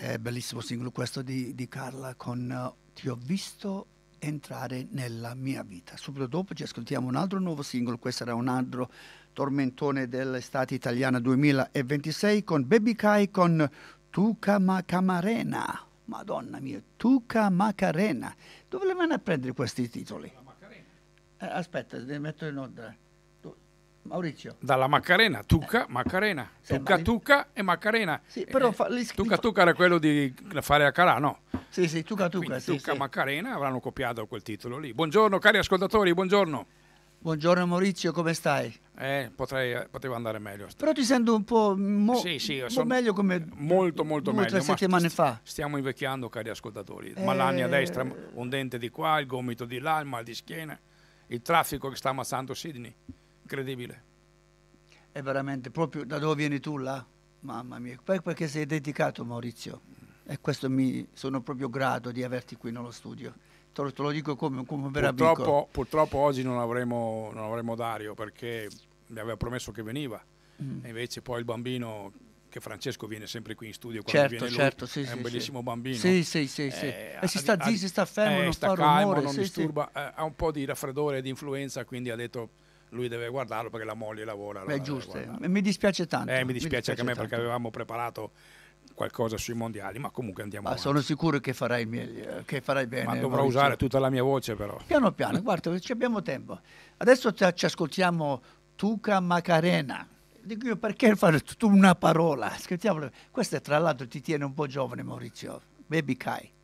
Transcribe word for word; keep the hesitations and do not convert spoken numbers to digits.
È bellissimo singolo questo di, di Carla con uh, Ti ho visto entrare nella mia vita. Subito dopo ci ascoltiamo un altro nuovo singolo, questo era un altro tormentone dell'estate italiana duemilaventisei con Baby Kai con Tuca Macarena. Madonna mia, Tuca Macarena. Dove le vanno a prendere questi titoli? La Macarena. Eh, aspetta, devi mettere in ordine. Maurizio. Dalla Macarena, Tuca, Macarena, Sì, Tuca, ma- Tuca e Macarena. Sì, però Eh, fa- li- Tuca, li- Tuca era quello di fare a Carà, no? Sì, sì, Tuca Tuca. Quindi Sì, Tuca, sì. Macarena avranno copiato quel titolo lì. Buongiorno cari ascoltatori, buongiorno. Buongiorno Maurizio, come stai? Eh, potrei, eh, poteva andare meglio. Però ti sento un po', mo- Sì, sì, mo son- meglio come molto molto due o meglio. tre ma settimane st- fa. Stiamo invecchiando, cari ascoltatori. Eh, Malanni a destra, un dente di qua, il gomito di là, il mal di schiena, il traffico che sta ammazzando Sydney. Incredibile. È veramente proprio da dove vieni tu là? Mamma mia, poi perché sei dedicato Maurizio. E questo mi sono proprio grato di averti qui nello studio. Te lo, te lo dico come, come un vero amico. Purtroppo, purtroppo oggi non avremo, non avremo Dario perché mi aveva promesso che veniva. Mm. E invece poi il bambino, che Francesco viene sempre qui in studio quando Certo, viene lui, certo, sì, è sì, un bellissimo sì. bambino. Sì, sì, sì, sì. Eh, E si ha- sta ha- zitto, si sta fermo, eh, non sta fa calmo, rumore. non sì, sì. disturba, eh, ha un po' di raffreddore e di influenza, quindi ha detto lui deve guardarlo perché la moglie lavora. Beh, allora giusto. deve eh. guardarlo. Mi dispiace tanto. Eh, mi dispiace anche a me tanto. perché avevamo preparato qualcosa sui mondiali, ma comunque andiamo Ma avanti. sono sicuro che farai meglio, che farai bene. Ma dovrò Maurizio. usare tutta la mia voce però. Piano piano, guarda, ci abbiamo tempo. Adesso ci ci ascoltiamo Tuca Macarena. Dico io, perché fare tu una parola? Ascoltiamolo. Questo tra l'altro ti tiene un po' giovane, Maurizio. Baby Kai.